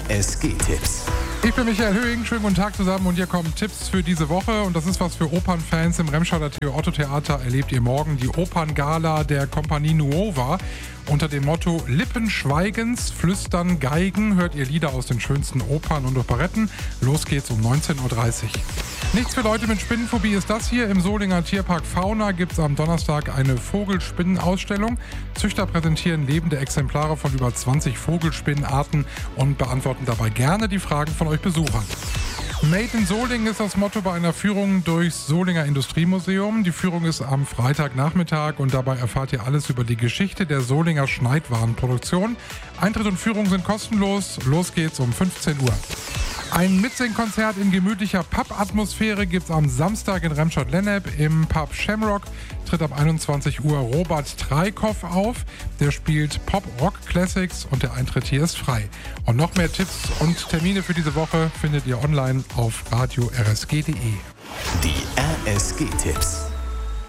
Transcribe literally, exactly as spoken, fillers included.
S G-Tipps. Ich bin Michael Höhing, schönen guten Tag zusammen und hier kommen Tipps für diese Woche und das ist was für Opernfans. Im Remscheider Theo-Otto Theater erlebt ihr morgen die Operngala der Compagnie Nuova. Unter dem Motto Lippen Schweigens, Flüstern, Geigen hört ihr Lieder aus den schönsten Opern und Operetten. Los geht's um neunzehn Uhr dreißig. Nichts für Leute mit Spinnenphobie ist das hier. Im Solinger Tierpark Fauna gibt es am Donnerstag eine Vogelspinnenausstellung. Züchter präsentieren lebende Exemplare von über zwanzig Vogelspinnenarten und beantworten dabei gerne die Fragen von euch Besuchern. Made in Solingen ist das Motto bei einer Führung durchs Solinger Industriemuseum. Die Führung ist am Freitagnachmittag und dabei erfahrt ihr alles über die Geschichte der Solinger Schneidwarenproduktion. Eintritt und Führung sind kostenlos. Los geht's um fünfzehn Uhr. Ein Mitsingkonzert in gemütlicher Pub-Atmosphäre gibt's am Samstag in Remscheid-Lennep. Im Pub Shamrock tritt ab einundzwanzig Uhr Robert Treikow auf. Der spielt Pop-Rock-Classics und der Eintritt hier ist frei. Und noch mehr Tipps und Termine für diese Woche findet ihr online auf radio r s g punkt d e. Die R S G-Tipps.